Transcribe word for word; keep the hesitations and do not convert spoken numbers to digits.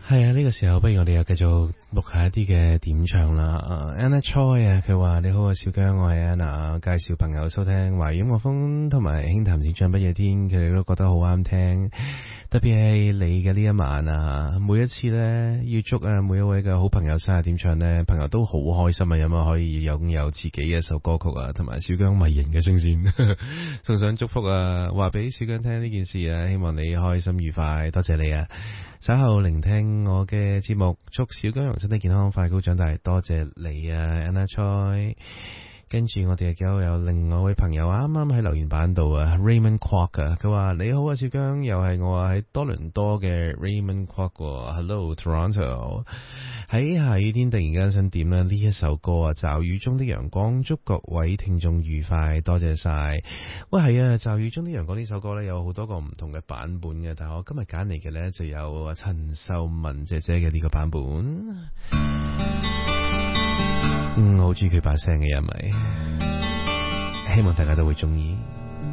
係啊，呢個時候不如我哋又繼續錄下一啲嘅點唱啦。Anna Choi 啊，佢話你好啊，小姜，我係 Anna，介紹朋友收聽華語音樂風同埋輕談線上不夜天，佢哋都覺得好啱聽。特別係你嘅呢一晚啊，每一次呢，要祝啊每一位嘅好朋友生日點唱呢，朋友都好開心啊，因為可以擁有自己嘅一首歌曲啊，同埋小姜迷人嘅聲線，送上祝福啊，話俾小姜聽呢件事啊，希望你開心愉快，多謝你啊！稍後聆聽我嘅節目，祝小姜蓉身體健康，快高長大，多謝你啊 Anna Choi。跟住我哋又有另外一位朋友啱啱喺留言板度啊 Raymond Kwok 啊，佢話你好啊小姜，又係我啊喺多倫多嘅 Raymond Kwok。Hello Toronto。喺下雨天突然間想點咧呢一首歌啊，驟雨中的陽光，祝各位聽眾愉快，多謝晒。喂係啊，驟雨中的陽光呢首歌呢，有好多個唔同嘅版本嘅，但係我今日揀嚟嘅呢，就有陳秀雯姐姐嘅呢個版本。嗯，我好中意佢把聲嘅，因為希望大家都會中意。